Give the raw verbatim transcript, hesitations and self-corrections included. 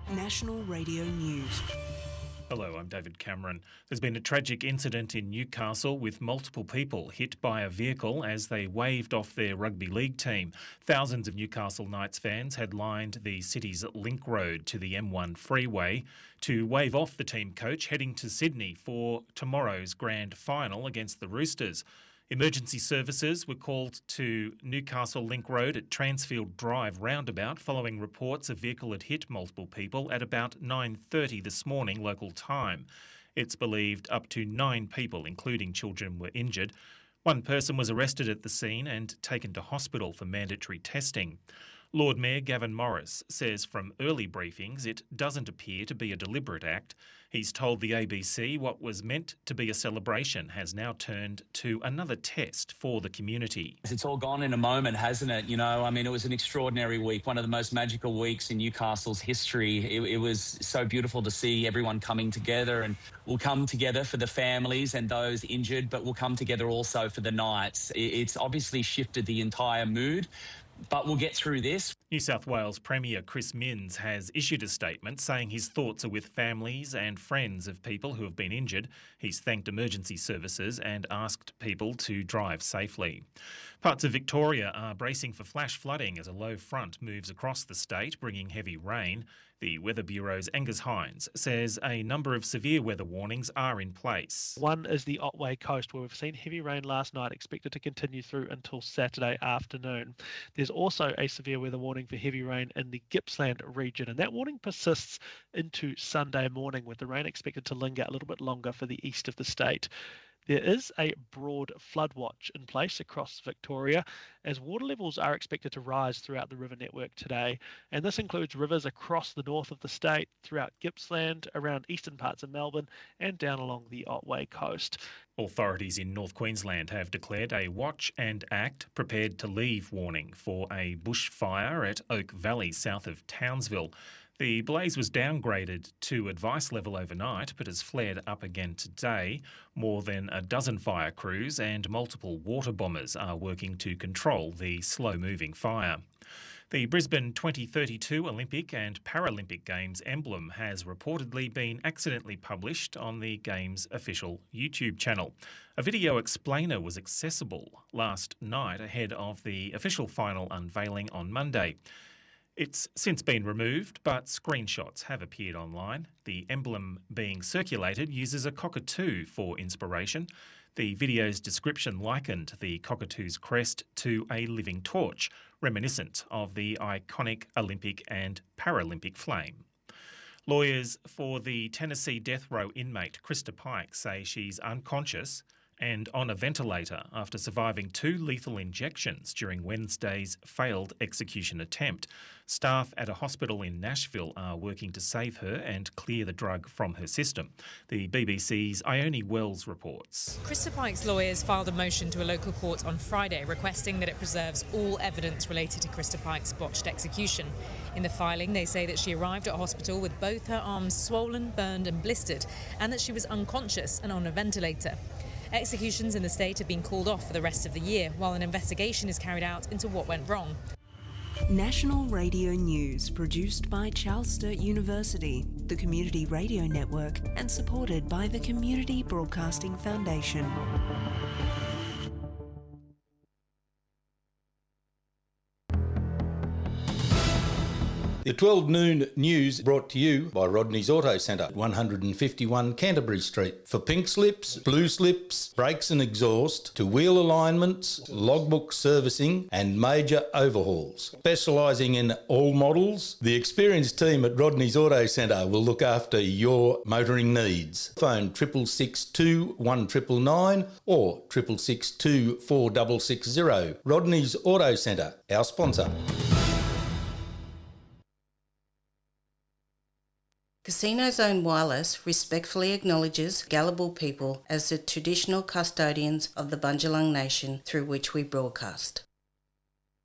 National Radio News. Hello, I'm David Cameron. There's been a tragic incident in Newcastle with multiple people hit by a vehicle as they waved off their rugby league team. Thousands of Newcastle Knights fans had lined the city's Link Road to the M one freeway to wave off the team coach heading to Sydney for tomorrow's grand final against the Roosters. Emergency services were called to Newcastle Link Road at Transfield Drive roundabout following reports a vehicle had hit multiple people at about nine thirty this morning local time. It's believed up to nine people, including children, were injured. One person was arrested at the scene and taken to hospital for mandatory testing. Lord Mayor Gavin Morris says from early briefings it doesn't appear to be a deliberate act. He's told the A B C what was meant to be a celebration has now turned to another test for the community. It's all gone in a moment, hasn't it? You know, I mean, it was an extraordinary week, one of the most magical weeks in Newcastle's history. It, it was so beautiful to see everyone coming together, and we'll come together for the families and those injured, but we'll come together also for the Knights. It, it's obviously shifted the entire mood, but we'll get through this. New South Wales Premier Chris Minns has issued a statement saying his thoughts are with families and friends of people who have been injured. He's thanked emergency services and asked people to drive safely. Parts of Victoria are bracing for flash flooding as a low front moves across the state, bringing heavy rain. The Weather Bureau's Angus Hines says a number of severe weather warnings are in place. One is the Otway Coast, where we've seen heavy rain last night, expected to continue through until Saturday afternoon. There's also a severe weather warning for heavy rain in the Gippsland region, and that warning persists into Sunday morning, with the rain expected to linger a little bit longer for the east of the state. There is a broad flood watch in place across Victoria as water levels are expected to rise throughout the river network today, and this includes rivers across the north of the state, throughout Gippsland, around eastern parts of Melbourne and down along the Otway Coast. Authorities in North Queensland have declared a watch and act prepared to leave warning for a bushfire at Oak Valley south of Townsville. The blaze was downgraded to advice level overnight but has flared up again today. More than a dozen fire crews and multiple water bombers are working to control the slow-moving fire. The Brisbane twenty thirty-two Olympic and Paralympic Games emblem has reportedly been accidentally published on the Games' official YouTube channel. A video explainer was accessible last night ahead of the official final unveiling on Monday. It's since been removed, but screenshots have appeared online. The emblem being circulated uses a cockatoo for inspiration. The video's description likened the cockatoo's crest to a living torch, reminiscent of the iconic Olympic and Paralympic flame. Lawyers for the Tennessee death row inmate Krista Pike say she's unconscious and on a ventilator after surviving two lethal injections during Wednesday's failed execution attempt. Staff at a hospital in Nashville are working to save her and clear the drug from her system. The B B C's Ione Wells reports. Krista Pike's lawyers filed a motion to a local court on Friday requesting that it preserves all evidence related to Krista Pike's botched execution. In the filing, they say that she arrived at hospital with both her arms swollen, burned and blistered, and that she was unconscious and on a ventilator. Executions in the state have been called off for the rest of the year, while an investigation is carried out into what went wrong. National Radio News, produced by Charles Sturt University, the Community Radio Network, and supported by the Community Broadcasting Foundation. The twelve noon news brought to you by Rodney's Auto Centre, one fifty-one Canterbury Street. For pink slips, blue slips, brakes and exhaust, to wheel alignments, logbook servicing and major overhauls. Specialising in all models, the experienced team at Rodney's Auto Centre will look after your motoring needs. Phone triple six two one nine nine nine or triple six two four six six zero. Rodney's Auto Centre, our sponsor. Casino Zone Wireless respectfully acknowledges Gadigal people as the traditional custodians of the Bundjalung Nation through which we broadcast.